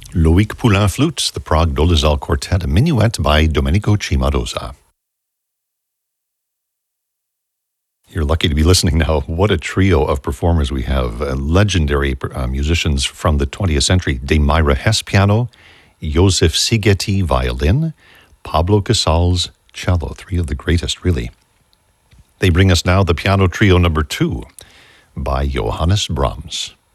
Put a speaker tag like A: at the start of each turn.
A: Loic Poulain flute, the Prague Dolezal Quartet, a minuet by Domenico Cimarosa. You're lucky to be listening now. What a trio of performers we have. Legendary musicians from the 20th century. Demirra Hess piano, Josef Szigeti violin, Pablo Casals cello. Three of the greatest, really. They bring us now the piano trio number 2 by Johannes Brahms.